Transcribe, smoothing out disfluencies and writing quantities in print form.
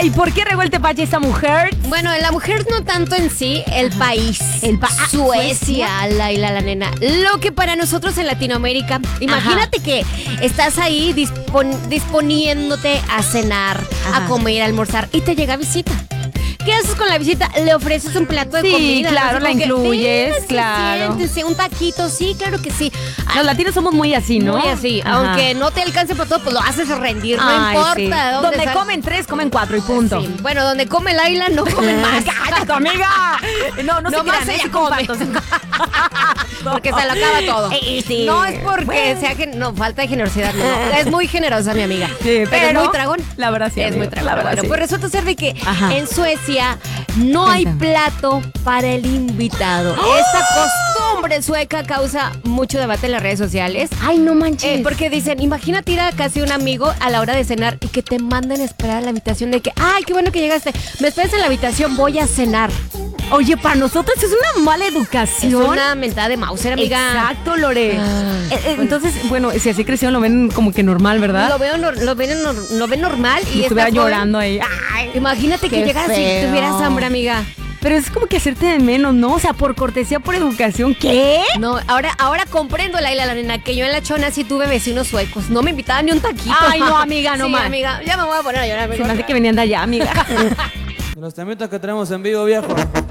Ay, ¿por qué regó el tepache esta mujer? Bueno, la mujer no tanto en sí, el país. Suecia, la nena. Lo que para nosotros en Latinoamérica, imagínate que estás ahí disponiéndote a cenar, a comer, a almorzar y te llega visita. ¿Qué haces con la visita? Le ofreces un plato de comida. Sí, claro, la incluyes, que, claro. Siéntense, un taquito, sí, claro que sí. Los latinos somos muy así, ¿no? Muy así. Ajá. Aunque no te alcance para todo, pues lo haces rendir, no Ay, importa. sí. Dónde Donde comen 3, comen 4 y punto. Sí. Bueno, donde come Laila, no comen más. ¡Cállate, amiga! No se más crean, ella sí come. comparto. Porque se lo acaba todo. Sí. No es porque sea que no falta de generosidad, no. Es muy generosa mi amiga. Sí, pero es muy tragón. La verdad sí. Es amigo, muy tragón. la verdad, Bueno, sí. pues resulta ser de que Ajá. en Suecia no hay plato para el invitado. Esta costumbre sueca causa mucho debate en las redes sociales. Ay, no manches. Porque dicen, imagínate ir a casi un amigo a la hora de cenar y que te manden a esperar a la habitación de que, ay, qué bueno que llegaste. Me esperas en la habitación, voy a cenar. Oye, para nosotros es una mala educación. Es una mentada de Mauser, amiga. Exacto, Lore. Entonces, bueno, si así crecieron, lo ven como que normal, ¿verdad? Lo ven normal y estuviera esta joven- llorando ahí. Ay, Imagínate que qué llegaras y feo. tuvieras hambre, amiga. pero es como que hacerte de menos, ¿no? O sea, por cortesía, por educación. ¿Qué? No, ahora comprendo, Laila, la nena, que yo en la chona sí tuve vecinos suecos. No me invitaban ni un taquito. Ay, no, amiga, no sí, más. amiga, ya me voy a poner a llorar. Se me hace que venían de allá, amiga. De los temitas que tenemos en vivo, viejo.